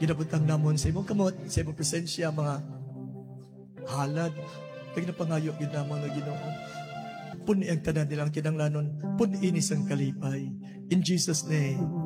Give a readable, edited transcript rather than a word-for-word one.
Ginabutang namon sa imong kamot, sa imong presensya, mga halad. Kaya napangayo yun namang nga Ginoo. Puni ang tanan nilang kinanglanon, puni inis ang kalipay. In Jesus' name,